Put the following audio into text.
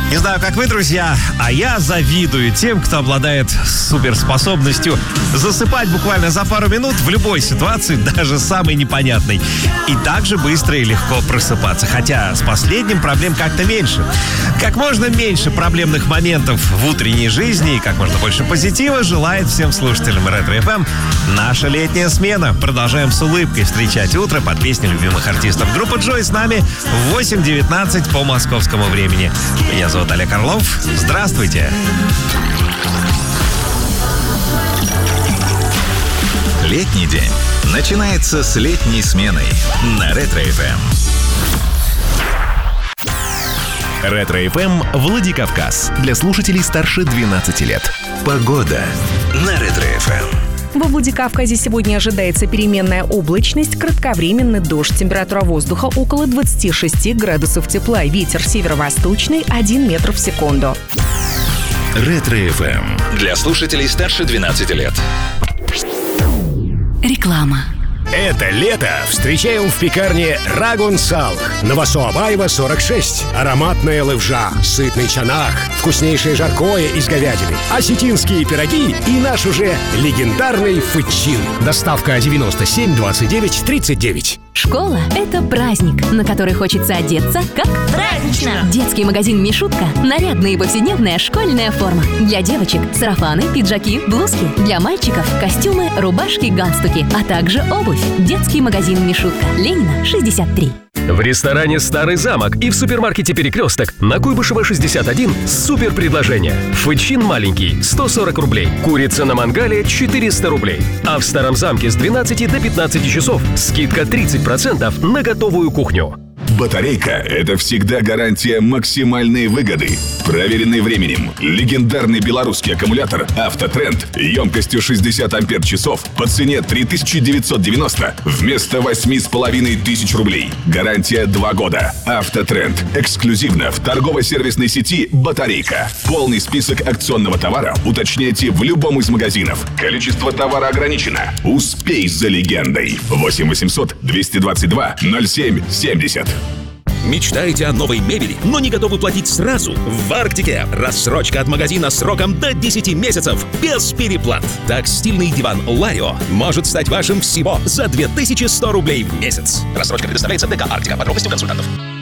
Не знаю, как вы, друзья, а я завидую тем, кто обладает суперспособностью засыпать буквально за пару минут в любой ситуации, даже самой непонятной. И также быстро и легко просыпаться. Хотя с последним проблем как-то меньше. Как можно меньше проблемных моментов в утренней жизни и как можно больше позитива желает всем слушателям Ретро-ФМ наша летняя смена. Продолжаем с улыбкой встречать утро под песни любимых артистов. Группа Джой с нами в 8:19 по московскому времени. Меня зовут Олег Орлов. Здравствуйте. Летний день начинается с летней сменой на Ретро-ФМ. Ретро-ФМ Владикавказ. Для слушателей старше 12 лет. Погода на Ретро-ФМ. Во Владикавказе сегодня ожидается переменная облачность, кратковременный дождь. Температура воздуха около 26 градусов тепла. Ветер северо-восточный 1 метр в секунду. Ретро-ФМ. Для слушателей старше 12 лет. Реклама. Это лето встречаем в пекарне Рагун Сал. Новосоабаева, 46. Ароматная левжа, сытный чанах, вкуснейшее жаркое из говядины, осетинские пироги и наш уже легендарный фычин. Доставка 97 29 39. Школа – это праздник, на который хочется одеться как празднично. Детский магазин «Мишутка» – нарядная и повседневная школьная форма. Для девочек – сарафаны, пиджаки, блузки. Для мальчиков – костюмы, рубашки, галстуки, а также обувь. Детский магазин «Мишутка», Ленина, 63. В ресторане «Старый замок» и в супермаркете «Перекресток» на Куйбышева 61 супер предложение. Фычин маленький – 140 рублей. Курица на мангале – 400 рублей. А в Старом замке с 12 до 15 часов скидка 30% на готовую кухню. Батарейка – это всегда гарантия максимальной выгоды. Проверенный временем. Легендарный белорусский аккумулятор «Автотренд» емкостью 60 ампер-часов по цене 3990 вместо 8500 рублей. Гарантия 2 года. «Автотренд» эксклюзивно в торгово-сервисной сети «Батарейка». Полный список акционного товара уточняйте в любом из магазинов. Количество товара ограничено. Успей за легендой. 8 800 222 07 70. Мечтаете о новой мебели, но не готовы платить сразу? В Арктике рассрочка от магазина сроком до 10 месяцев без переплат. Так стильный диван Ларио может стать вашим всего за 2100 рублей в месяц. Рассрочка предоставляется ДК «Арктика». Подробности у консультантов.